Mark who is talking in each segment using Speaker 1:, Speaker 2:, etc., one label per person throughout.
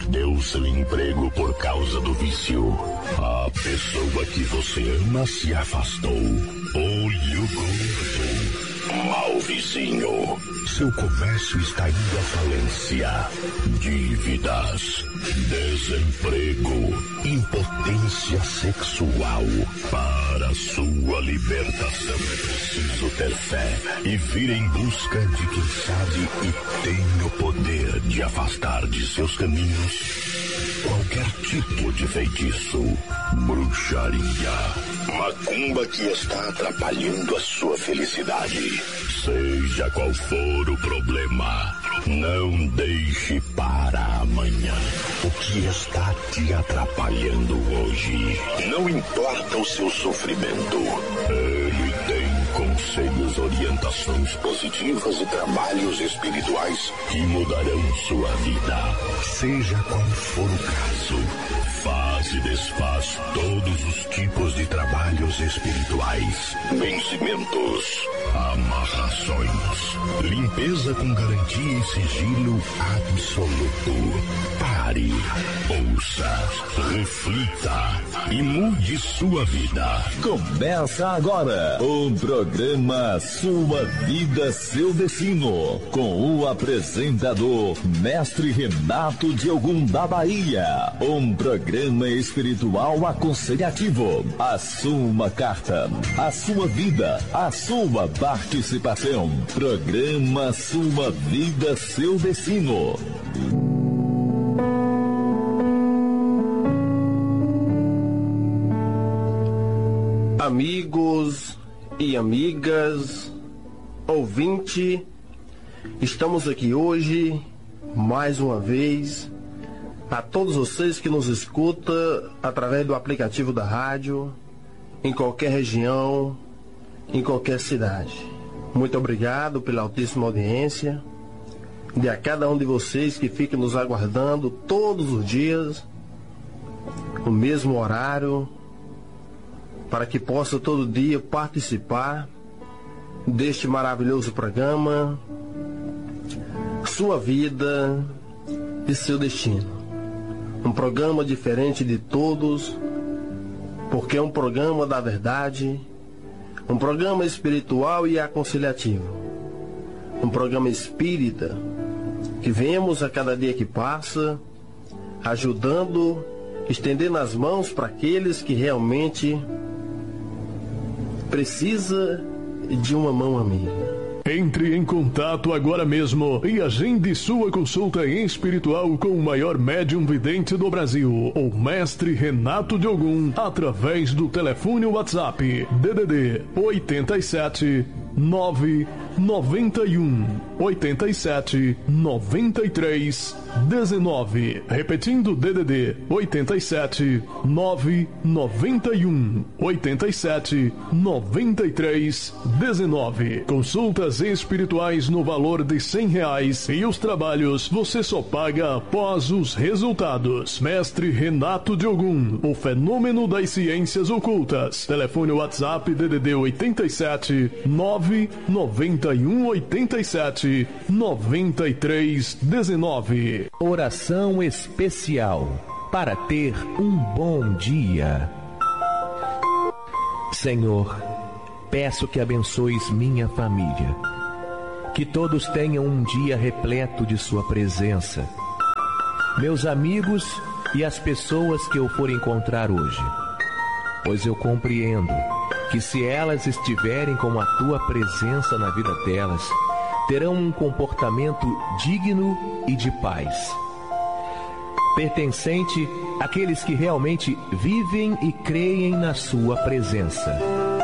Speaker 1: perdeu seu emprego por causa do vício. A pessoa que você ama se afastou. Olho gordo. Mau vizinho. Seu comércio está indo à falência. Dívidas. Desemprego. Impotência sexual. Para sua libertação é preciso ter fé e vir em busca de quem sabe e tem o poder de afastar de seus caminhos qualquer tipo de feitiço, bruxaria, macumba que está atrapalhando a sua felicidade. Seja qual for o problema, não deixe para amanhã o que está te atrapalhando hoje. Não importa o seu sofrimento, ele tem conselhos, orientações positivas e trabalhos espirituais que mudarão sua vida. Seja qual for o caso, faz e desfaz todos os tipos de trabalhos espirituais, vencimentos, amarrações, limpeza com garantia e sigilo absoluto. Pare, ouça, reflita e mude sua vida.
Speaker 2: Começa agora o programa Sua Vida, Seu Destino, com o apresentador Mestre Renato de Ogum da Bahia. Um programa espiritual aconselhativo. A sua carta, a sua vida, a sua participação. Programa Sua Vida, Seu Destino.
Speaker 3: Amigos e amigas, ouvinte, estamos aqui hoje, mais uma vez, a todos vocês que nos escutam através do aplicativo da rádio, em qualquer região, em qualquer cidade. Muito obrigado pela altíssima audiência, de a cada um de vocês que fica nos aguardando todos os dias, no mesmo horário, para que possa todo dia participar deste maravilhoso programa, Sua Vida e Seu Destino. Um programa diferente de todos, porque é um programa da verdade, um programa espiritual e aconselhativo, um programa espírita, que vemos a cada dia que passa, ajudando, estendendo as mãos para aqueles que realmente precisa de uma mão amiga.
Speaker 4: Entre em contato agora mesmo e agende sua consulta espiritual com o maior médium vidente do Brasil, o Mestre Renato de Ogum, através do telefone WhatsApp DDD 87 991 87 93 19. Repetindo, DDD 87 991 87 93 19. Consultas espirituais no valor de R$100 e os trabalhos você só paga após os resultados. Mestre Renato de Ogum, o fenômeno das ciências ocultas. Telefone WhatsApp DDD 87 991 87 93 19.
Speaker 5: Oração especial para ter um bom dia. Senhor, peço que abençoes minha família, que todos tenham um dia repleto de sua presença, meus amigos e as pessoas que eu for encontrar hoje, pois eu compreendo que se elas estiverem com a tua presença na vida delas, terão um comportamento digno e de paz, pertencente àqueles que realmente vivem e creem na sua presença.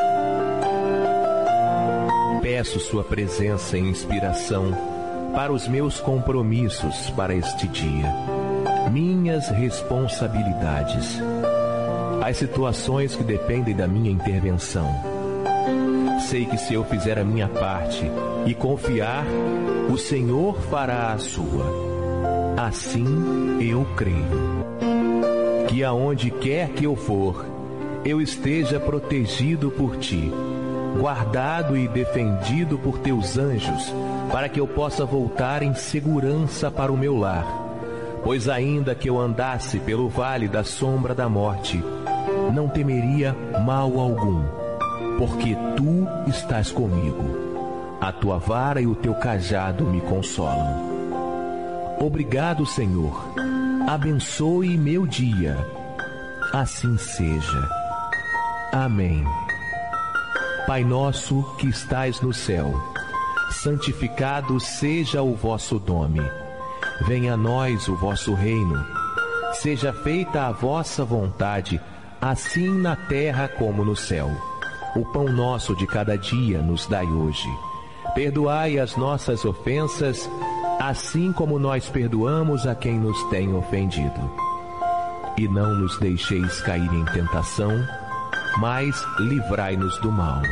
Speaker 5: Peço sua presença e inspiração para os meus compromissos para este dia, minhas responsabilidades, as situações que dependem da minha intervenção. Sei que se eu fizer a minha parte e confiar, o Senhor fará a sua. Assim eu creio. Que aonde quer que eu for, eu esteja protegido por ti, guardado e defendido por teus anjos, para que eu possa voltar em segurança para o meu lar, Pois ainda que eu andasse pelo vale da sombra da morte, não temeria mal algum, porque tu estás comigo. A tua vara e o teu cajado me consolam. Obrigado, Senhor. Abençoe meu dia. Assim seja. Amém. Pai nosso que estais no céu, santificado seja o vosso nome. Venha a nós o vosso reino. Seja feita a vossa vontade, assim na terra como no céu. O pão nosso de cada dia nos dai hoje. Perdoai as nossas ofensas, assim como nós perdoamos a quem nos tem ofendido. E não nos deixeis cair em tentação, mas livrai-nos do mal.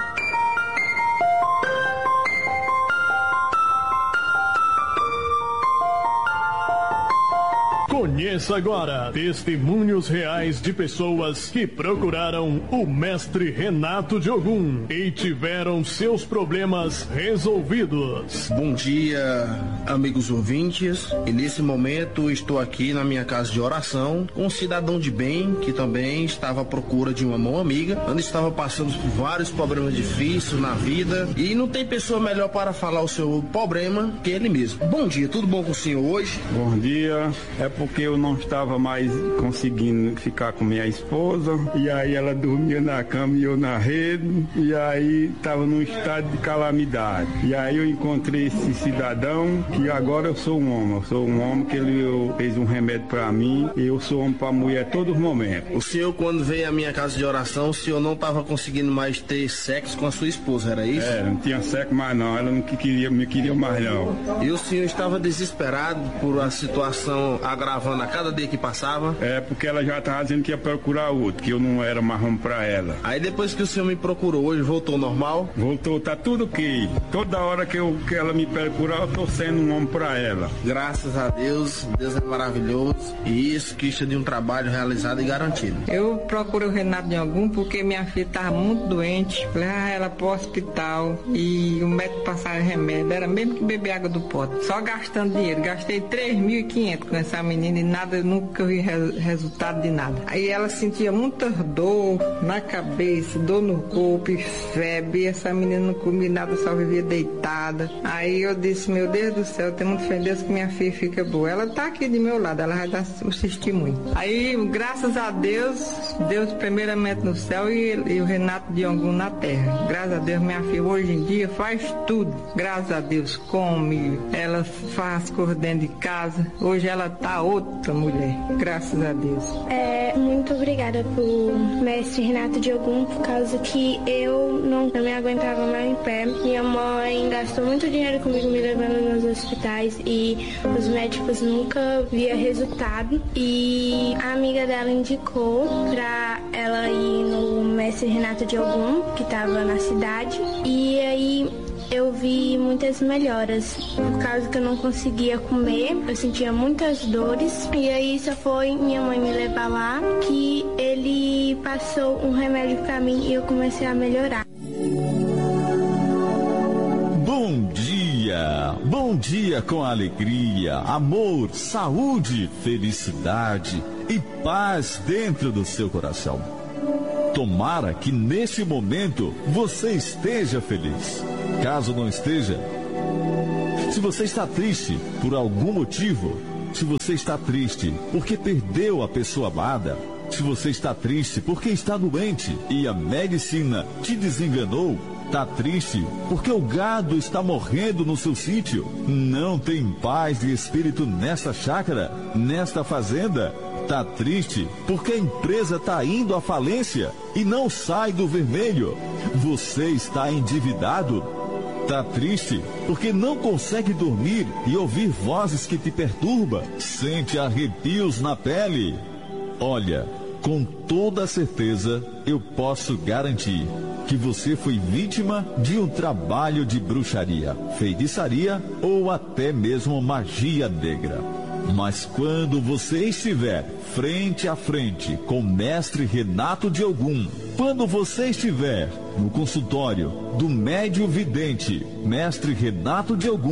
Speaker 4: Conheça agora testemunhos reais de pessoas que procuraram o mestre Renato de Ogum e tiveram seus problemas resolvidos.
Speaker 3: Bom dia, amigos ouvintes. E nesse momento estou aqui na minha casa de oração com um cidadão de bem que também estava à procura de uma mão amiga, onde estava passando por vários problemas difíceis na vida e não tem pessoa melhor para falar o seu problema que ele mesmo. Bom dia, tudo bom com o senhor hoje?
Speaker 6: Bom dia, é porque eu não estava mais conseguindo ficar com minha esposa, e aí ela dormia na cama e eu na rede, e aí estava num estado de calamidade. E aí eu encontrei esse cidadão, que agora eu sou um homem que ele fez um remédio para mim, e eu sou homem para mulher a todos os momentos.
Speaker 3: O senhor, quando veio à minha casa de oração, o senhor não estava conseguindo mais ter sexo com a sua esposa, era isso?
Speaker 6: Não tinha sexo mais não, ela não me queria mais não.
Speaker 3: E o senhor estava desesperado por a situação agravando a cada dia que passava?
Speaker 6: Porque ela já estava dizendo que ia procurar outro, que eu não era mais homem pra ela.
Speaker 3: Aí depois que o senhor me procurou hoje, voltou normal?
Speaker 6: Voltou, tá tudo ok. Toda hora que ela me procurar, eu tô sendo um homem pra ela.
Speaker 3: Graças a Deus, Deus é maravilhoso. E isso que é de um trabalho realizado e garantido.
Speaker 7: Eu procuro o Renato de Ogum porque minha filha estava muito doente. Falei, ela pro hospital e o médico passava remédio. Era mesmo que beber água do pote. Só gastando dinheiro. Gastei 3.500 com essa menina e nada, nunca vi resultado de nada. Aí ela sentia muita dor na cabeça, dor no corpo e febre. E essa menina não comia nada, só vivia deitada. Aí eu disse, meu Deus do céu, tem muito fé em Deus que minha filha fica boa. Ela tá aqui do meu lado, ela vai dar o testemunho. Aí, graças a Deus, Deus primeiramente no céu e o Renato de Ogum na terra. Graças a Deus, minha filha hoje em dia faz tudo. Graças a Deus, come, ela faz coisas dentro de casa. Hoje ela tá outra mulher, graças a Deus.
Speaker 8: Muito obrigada pro mestre Renato de Ogum, por causa que eu não me aguentava mais em pé. Minha mãe gastou muito dinheiro comigo, me levando nos hospitais e os médicos nunca via resultado. E a amiga dela indicou pra ela ir no mestre Renato de Ogum, que tava na cidade. E aí eu vi muitas melhoras, por causa que eu não conseguia comer, eu sentia muitas dores, e aí só foi minha mãe me levar lá, que ele passou um remédio pra mim e eu comecei a melhorar.
Speaker 2: Bom dia com alegria, amor, saúde, felicidade e paz dentro do seu coração. Tomara que neste momento você esteja feliz. Caso não esteja, se você está triste por algum motivo, se você está triste porque perdeu a pessoa amada, se você está triste porque está doente e a medicina te desenganou, está triste porque o gado está morrendo no seu sítio, não tem paz de espírito nesta chácara, nesta fazenda, está triste porque a empresa está indo à falência e não sai do vermelho, você está endividado, está triste porque não consegue dormir e ouvir vozes que te perturbam, sente arrepios na pele. Olha, com toda certeza eu posso garantir que você foi vítima de um trabalho de bruxaria, feitiçaria ou até mesmo magia negra. Mas quando você estiver frente a frente com o mestre Renato de Ogum, quando você estiver no consultório do médium vidente mestre Renato de Ogum,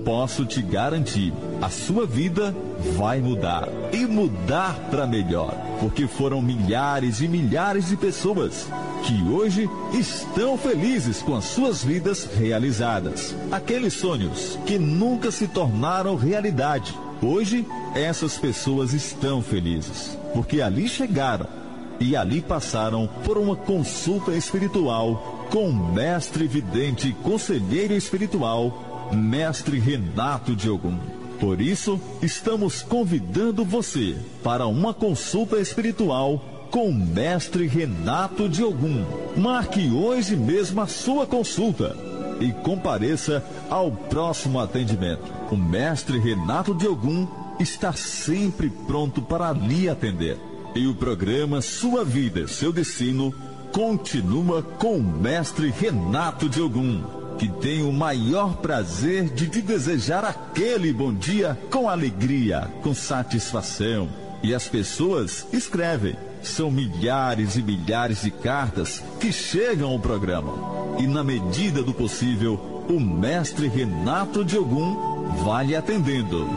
Speaker 2: posso te garantir, a sua vida vai mudar, e mudar para melhor, porque foram milhares e milhares de pessoas que hoje estão felizes com as suas vidas realizadas. Aqueles sonhos que nunca se tornaram realidade, hoje essas pessoas estão felizes, porque ali chegaram e ali passaram por uma consulta espiritual com o mestre vidente e conselheiro espiritual, mestre Renato de Ogum. Por isso, estamos convidando você para uma consulta espiritual com o mestre Renato de Ogum. Marque hoje mesmo a sua consulta e compareça ao próximo atendimento. O mestre Renato de Ogum está sempre pronto para lhe atender. E o programa Sua Vida, Seu Destino continua com o mestre Renato de Ogum, que tem o maior prazer de te desejar aquele bom dia com alegria, com satisfação. E as pessoas escrevem. São milhares e milhares de cartas que chegam ao programa. E na medida do possível, o mestre Renato de Ogum vai lhe atendendo.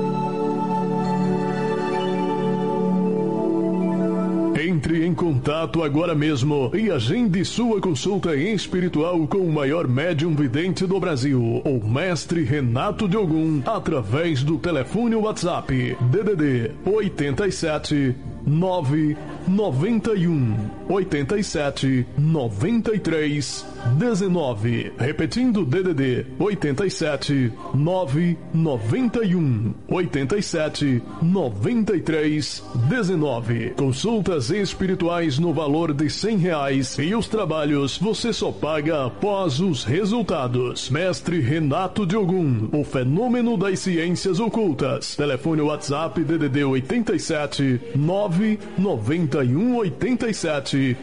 Speaker 4: Entre em contato agora mesmo e agende sua consulta espiritual com o maior médium vidente do Brasil, o mestre Renato de Ogum, através do telefone WhatsApp DDD 87 991 87 93 19. Repetindo, DDD 87 991 87 93 19. Consultas espirituais no valor de R$100 e os trabalhos você só paga após os resultados. Mestre Renato de Ogum, o fenômeno das ciências ocultas. Telefone WhatsApp DDD 87 991 87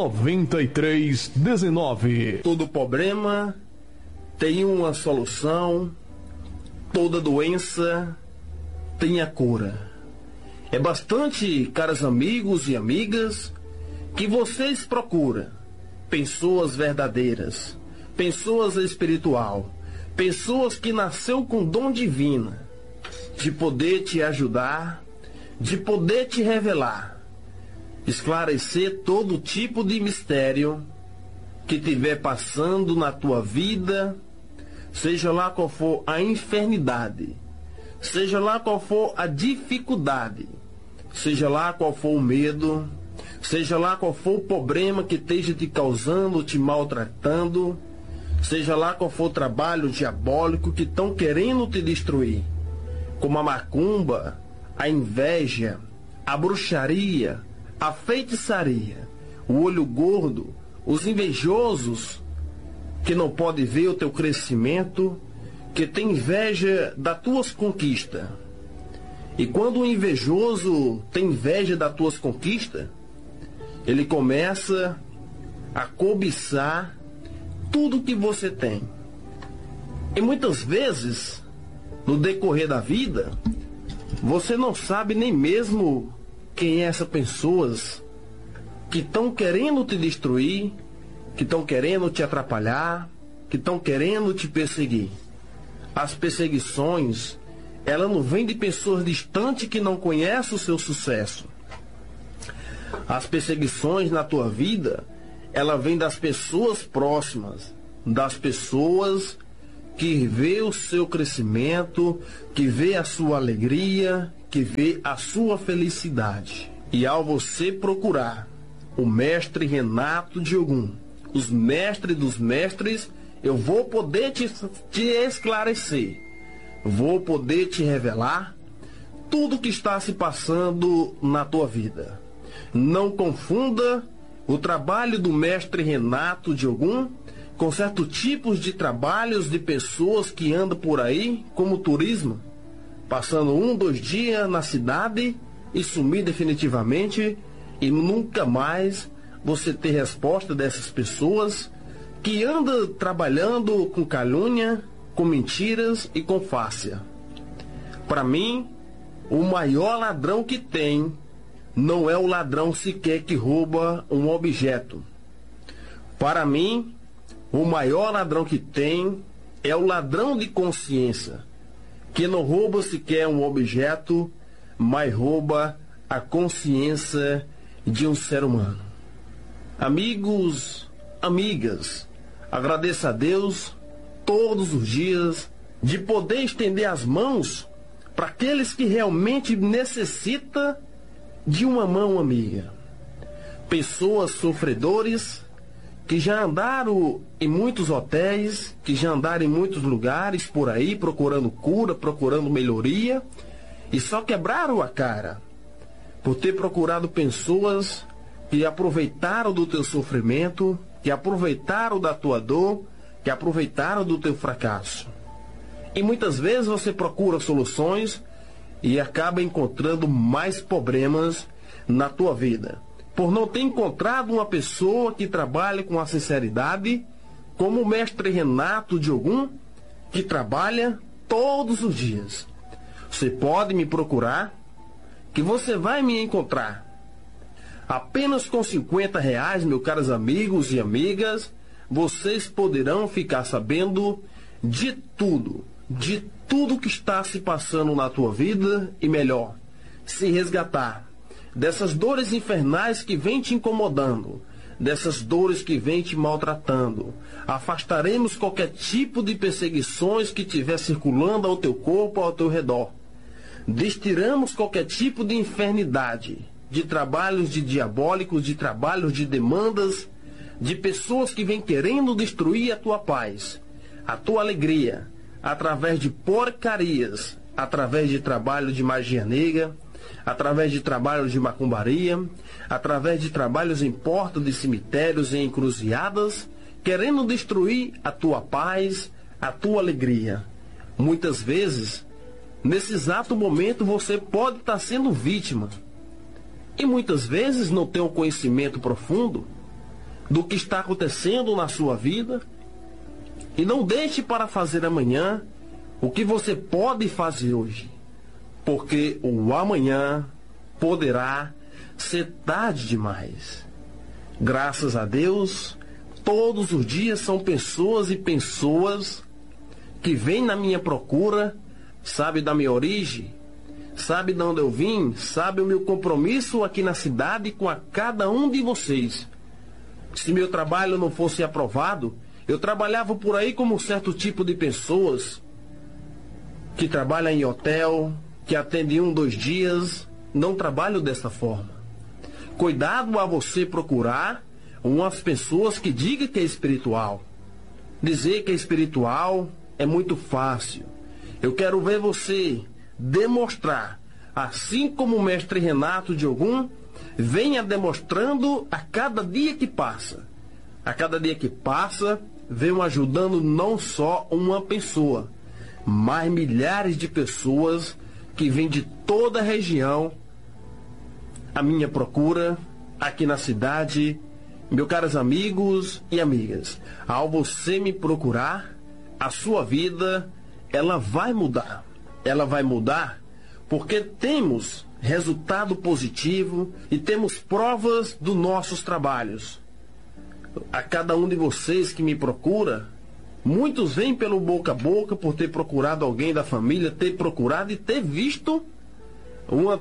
Speaker 4: 93 19.
Speaker 3: Todo problema tem uma solução, toda doença tem a cura. É bastante, caros amigos e amigas, que vocês procuram pessoas verdadeiras, pessoas espiritual, pessoas que nasceu com dom divino, de poder te ajudar, de poder te revelar, esclarecer todo tipo de mistério que estiver passando na tua vida, seja lá qual for a enfermidade, seja lá qual for a dificuldade, seja lá qual for o medo, seja lá qual for o problema que esteja te causando, te maltratando, seja lá qual for o trabalho diabólico que estão querendo te destruir, como a macumba, a inveja, a bruxaria, a feitiçaria, o olho gordo, os invejosos que não podem ver o teu crescimento, que tem inveja das tuas conquistas. E quando o invejoso tem inveja das tuas conquistas, ele começa a cobiçar tudo que você tem. E muitas vezes, no decorrer da vida, você não sabe nem mesmo quem é essas pessoas que estão querendo te destruir, que estão querendo te atrapalhar, que estão querendo te perseguir. As perseguições, ela não vem de pessoas distantes que não conhecem o seu sucesso. As perseguições na tua vida, ela vem das pessoas próximas, das pessoas que vê o seu crescimento, que vê a sua alegria, que vê a sua felicidade. E ao você procurar o mestre Renato de Ogum, os mestres dos mestres, eu vou poder te esclarecer, vou poder te revelar tudo que está se passando na tua vida. Não confunda o trabalho do mestre Renato de Ogum com certos tipos de trabalhos de pessoas que andam por aí como turismo, passando 1-2 dias na cidade e sumir definitivamente, e nunca mais você ter resposta dessas pessoas que andam trabalhando com calúnia, com mentiras e com fácia. Para mim, o maior ladrão que tem não é o ladrão sequer que rouba um objeto. Para mim, o maior ladrão que tem é o ladrão de consciência, que não rouba sequer um objeto, mas rouba a consciência de um ser humano. Amigos, amigas, agradeça a Deus todos os dias de poder estender as mãos para aqueles que realmente necessitam de uma mão amiga. Pessoas sofredores que já andaram em muitos hotéis, que já andaram em muitos lugares por aí procurando cura, procurando melhoria, e só quebraram a cara por ter procurado pessoas que aproveitaram do teu sofrimento, que aproveitaram da tua dor, que aproveitaram do teu fracasso. E muitas vezes você procura soluções e acaba encontrando mais problemas na tua vida, por não ter encontrado uma pessoa que trabalhe com a sinceridade, como o mestre Renato de Ogum, que trabalha todos os dias. Você pode me procurar, que você vai me encontrar. Apenas com R$50, meus caros amigos e amigas, vocês poderão ficar sabendo de tudo que está se passando na tua vida e, melhor, se resgatar dessas dores infernais que vêm te incomodando, dessas dores que vêm te maltratando. Afastaremos qualquer tipo de perseguições que estiver circulando ao teu corpo, ao teu redor. Destiramos qualquer tipo de infernidade, de trabalhos de diabólicos, de trabalhos de demandas, de pessoas que vêm querendo destruir a tua paz, a tua alegria, através de porcarias, através de trabalho de magia negra, através de trabalhos de macumbaria, através de trabalhos em portas de cemitérios e encruzilhadas, querendo destruir a tua paz, a tua alegria. Muitas vezes, nesse exato momento, você pode estar sendo vítima. E muitas vezes não tem um conhecimento profundo do que está acontecendo na sua vida. E não deixe para fazer amanhã o que você pode fazer hoje, porque o amanhã poderá ser tarde demais. Graças a Deus, todos os dias são pessoas e pessoas que vêm na minha procura, sabe da minha origem, sabe de onde eu vim, sabe o meu compromisso aqui na cidade com a cada um de vocês. Se meu trabalho não fosse aprovado, eu trabalhava por aí como um certo tipo de pessoas que trabalham em hotel, que atendem 1, 2 dias. Não trabalho dessa forma. Cuidado a você procurar umas pessoas que digam que é espiritual. Dizer que é espiritual é muito fácil. Eu quero ver você demonstrar, assim como o mestre Renato de Ogum venha demonstrando a cada dia que passa. A cada dia que passa, venho ajudando não só uma pessoa, mas milhares de pessoas que vêm de toda a região à minha procura aqui na cidade. Meus caros amigos e amigas, ao você me procurar, a sua vida, ela vai mudar. Ela vai mudar porque temos resultado positivo e temos provas dos nossos trabalhos. A cada um de vocês que me procura, muitos vêm pelo boca a boca por ter procurado alguém da família, ter procurado e ter visto uma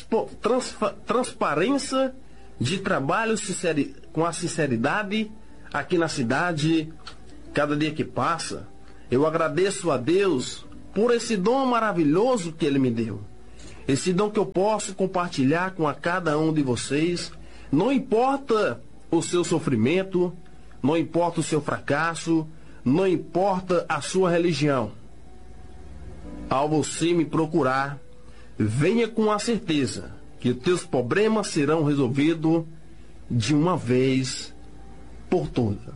Speaker 3: transparência de trabalho com a sinceridade aqui na cidade. Cada dia que passa, eu agradeço a Deus por esse dom maravilhoso que Ele me deu. Esse dom que eu posso compartilhar com a cada um de vocês. Não importa o seu sofrimento, não importa o seu fracasso, não importa a sua religião. Ao você me procurar, venha com a certeza que os teus problemas serão resolvidos de uma vez por todas.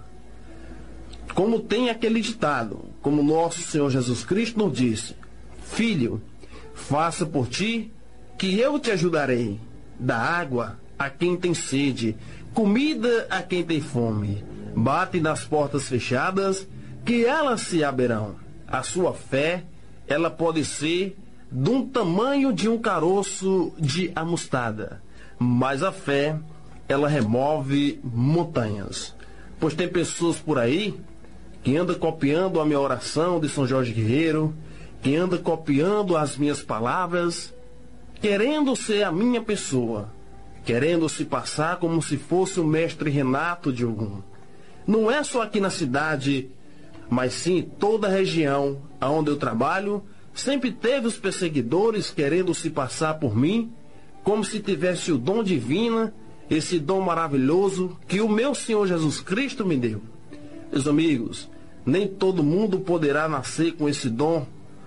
Speaker 3: Como tem aquele ditado, como nosso Senhor Jesus Cristo nos disse: filho, faça por ti que eu te ajudarei. Dá água a quem tem sede, comida a quem tem fome. Bate nas portas fechadas, que elas se abrirão. A sua fé, ela pode ser de um tamanho de um caroço de mostarda, mas a fé, ela remove montanhas. Pois tem pessoas por aí que andam copiando a minha oração de São Jorge Guerreiro, que anda copiando as minhas palavras, querendo ser a minha pessoa, querendo se passar como se fosse o mestre Renato de Ogum. Não é só aqui na cidade, mas sim em toda a região onde eu trabalho, sempre teve os perseguidores querendo se passar por mim, como se tivesse o dom divino, esse dom maravilhoso que o meu Senhor Jesus Cristo me deu. Meus amigos, nem todo mundo poderá nascer com esse dom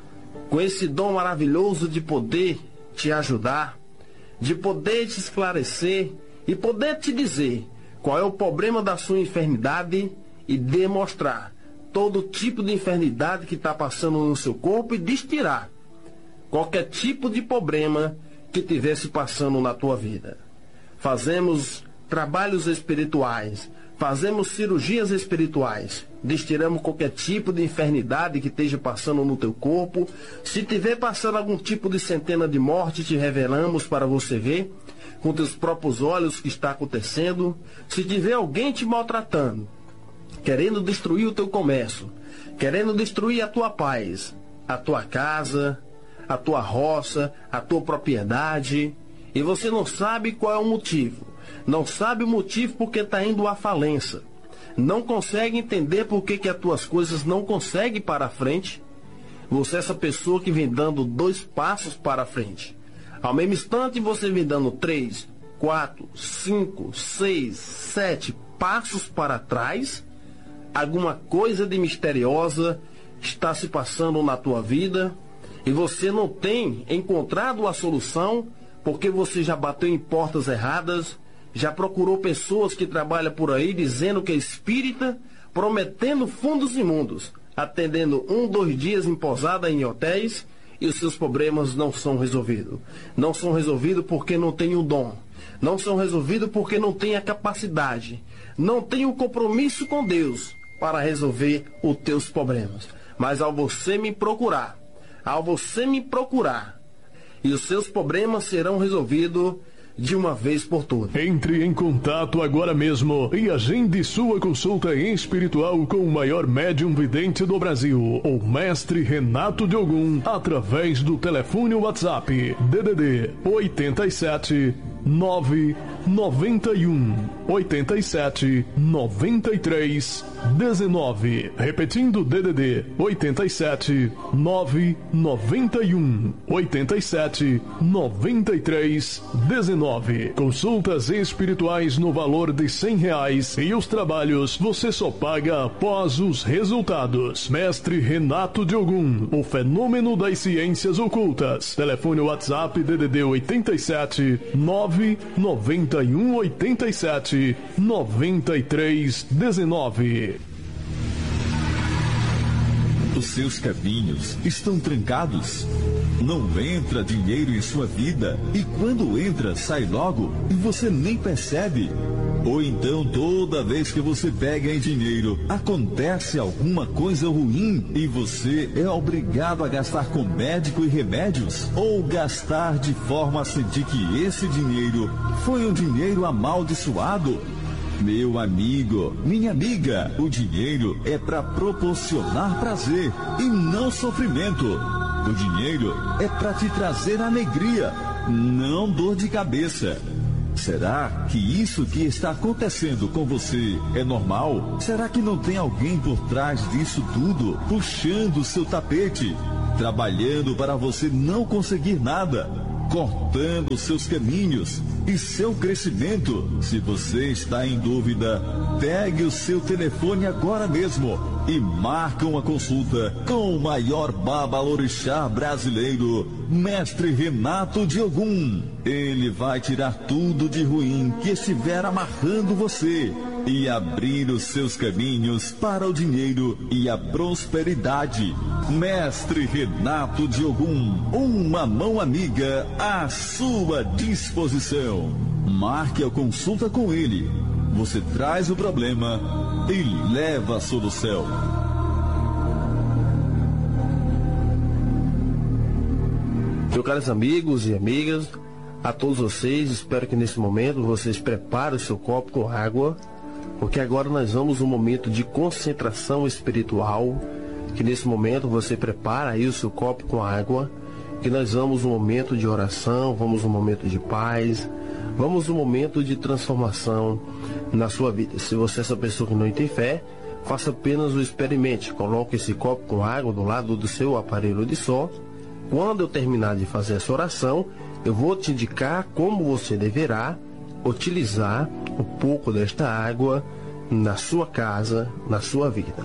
Speaker 3: maravilhoso de poder te ajudar, de poder te esclarecer e poder te dizer qual é o problema da sua enfermidade e demonstrar todo tipo de enfermidade que está passando no seu corpo e destirar qualquer tipo de problema que estivesse passando na tua vida. Fazemos trabalhos espirituais, fazemos cirurgias espirituais, destiramos qualquer tipo de enfermidade que esteja passando no teu corpo. Se tiver passando algum tipo de centena de morte, te revelamos para você ver com teus próprios olhos o que está acontecendo. Se tiver alguém te maltratando, querendo destruir o teu comércio, querendo destruir a tua paz, a tua casa, a tua roça, a tua propriedade, e você não sabe qual é o motivo, não sabe o motivo porque está indo à falência, não consegue entender por que as tuas coisas não conseguem ir para a frente. Você é essa pessoa que vem dando 2 passos para a frente, ao mesmo instante você vem dando 3, 4, 5, 6, 7 passos para trás. Alguma coisa de misteriosa está se passando na tua vida e você não tem encontrado a solução porque você já bateu em portas erradas, já procurou pessoas que trabalham por aí dizendo que é espírita, prometendo fundos imundos, atendendo 1, 2 dias em pousada em hotéis, e os seus problemas não são resolvidos. Não são resolvidos porque não tem o dom. Não são resolvidos porque não tem a capacidade. Não tem o compromisso com Deus para resolver os teus problemas. Mas ao você me procurar, e os seus problemas serão resolvidos de uma vez por todas.
Speaker 4: Entre em contato agora mesmo e agende sua consulta espiritual com o maior médium vidente do Brasil, o mestre Renato de Ogum, através do telefone WhatsApp DDD 87 991 87 93 19. Repetindo, DDD 87 991 87 93 19. Consultas espirituais no valor de R$100 e os trabalhos você só paga após os resultados. Mestre Renato de Ogum, o fenômeno das ciências ocultas. Telefone WhatsApp DDD 87 991 87 93 19.
Speaker 2: Os seus caminhos estão trancados. Não entra dinheiro em sua vida e quando entra, sai logo e você nem percebe. Ou então, toda vez que você pega em dinheiro, acontece alguma coisa ruim e você é obrigado a gastar com médico e remédios, ou gastar de forma a sentir que esse dinheiro foi um dinheiro amaldiçoado. Meu amigo, minha amiga, o dinheiro é para proporcionar prazer e não sofrimento. O dinheiro é para te trazer alegria, não dor de cabeça. Será que isso que está acontecendo com você é normal? Será que não tem alguém por trás disso tudo, puxando o seu tapete, trabalhando para você não conseguir nada, cortando seus caminhos e seu crescimento? Se você está em dúvida, pegue o seu telefone agora mesmo e marque uma consulta com o maior babalorixá brasileiro, mestre Renato de Ogum. Ele vai tirar tudo de ruim que estiver amarrando você e abrir os seus caminhos para o dinheiro e a prosperidade. Mestre Renato de Ogum, uma mão amiga à sua disposição. Marque a consulta com ele. Você traz o problema e leva a solução.
Speaker 3: Meus caros amigos e amigas, a todos vocês, espero que nesse momento vocês preparem o seu copo com água, porque agora nós vamos um momento de concentração espiritual, que nesse momento você prepara aí o seu copo com água, que nós vamos um momento de oração, vamos um momento de paz, vamos um momento de transformação na sua vida. Se você é essa pessoa que não tem fé, faça apenas o experimente. Coloque esse copo com água do lado do seu aparelho de som. Quando eu terminar de fazer essa oração, eu vou te indicar como você deverá utilizar um pouco desta água na sua casa, na sua vida.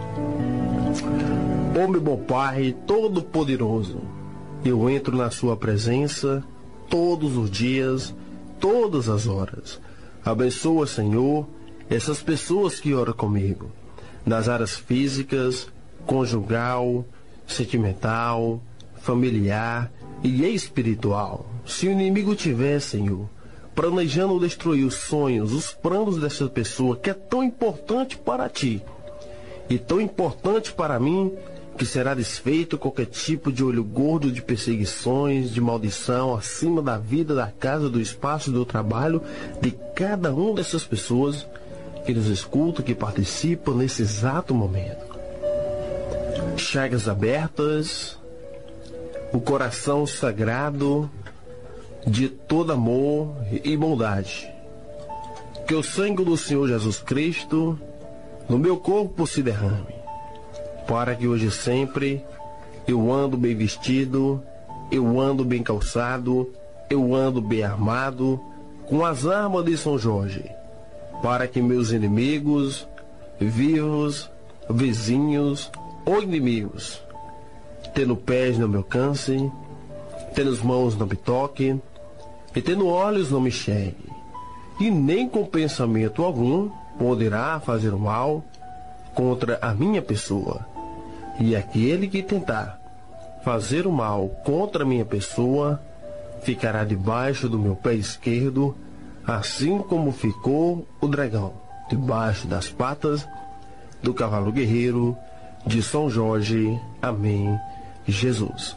Speaker 3: Ó meu bom Pai Todo-Poderoso, eu entro na sua presença todos os dias, todas as horas. Abençoa, Senhor, essas pessoas que oram comigo, nas áreas físicas, conjugal, sentimental, familiar e espiritual. Se o inimigo tiver, Senhor, planejando destruir os sonhos, os planos dessa pessoa que é tão importante para ti e tão importante para mim, que será desfeito qualquer tipo de olho gordo de perseguições, de maldição acima da vida, da casa, do espaço, do trabalho de cada uma dessas pessoas que nos escutam, que participam nesse exato momento. Chagas abertas, o coração sagrado de todo amor e bondade. Que o sangue do Senhor Jesus Cristo no meu corpo se derrame, para que hoje e sempre eu ando bem vestido, eu ando bem calçado, eu ando bem armado, com as armas de São Jorge, para que meus inimigos, vivos, vizinhos ou inimigos, tendo pés não me alcance, tendo mãos não me toque, e tendo olhos não me enxergue, e nem com pensamento algum poderá fazer o mal contra a minha pessoa. E aquele que tentar fazer o mal contra a minha pessoa ficará debaixo do meu pé esquerdo, assim como ficou o dragão debaixo das patas do cavalo guerreiro de São Jorge. Amém, Jesus.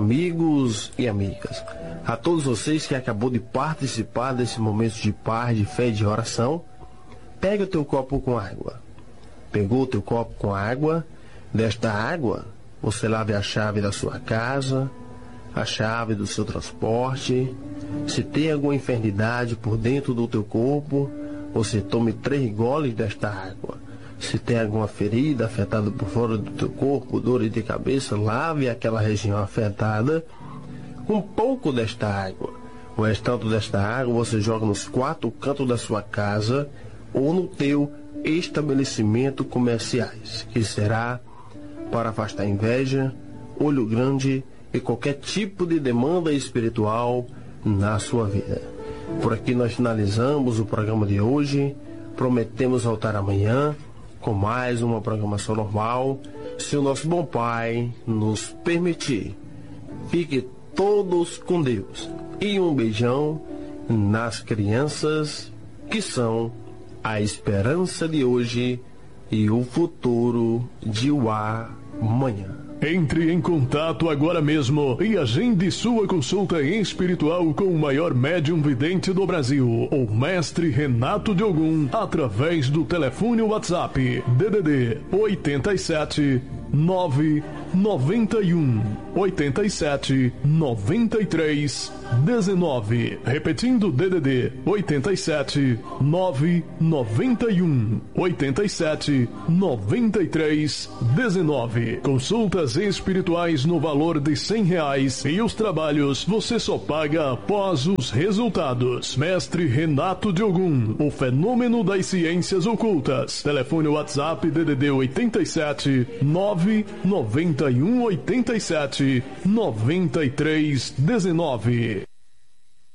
Speaker 3: Amigos e amigas, a todos vocês que acabou de participar desse momento de paz, de fé e de oração, pega o teu copo com água. Pegou o teu copo com água? Desta água, você lave a chave da sua casa, a chave do seu transporte. Se tem alguma enfermidade por dentro do teu corpo, você tome 3 goles desta água. Se tem alguma ferida afetada por fora do teu corpo, dor de cabeça, lave aquela região afetada com um pouco desta água. O restante desta água você joga nos 4 cantos da sua casa ou no teu estabelecimento comerciais, que será para afastar inveja, olho grande e qualquer tipo de demanda espiritual na sua vida. Por aqui nós finalizamos o programa de hoje. Prometemos voltar amanhã com mais uma programação normal, se o nosso bom Pai nos permitir. Fique todos com Deus e um beijão nas crianças que são a esperança de hoje e o futuro de o amanhã.
Speaker 4: Entre em contato agora mesmo e agende sua consulta espiritual com o maior médium vidente do Brasil, o Mestre Renato de Ogum, através do telefone WhatsApp DDD 87 991 87 93 19. Repetindo, DDD 87 991 87 93 19. Consultas espirituais no valor de R$100 e os trabalhos você só paga após os resultados. Mestre Renato de Ogum, o fenômeno das ciências ocultas. Telefone WhatsApp DDD 87 991 87 93 19.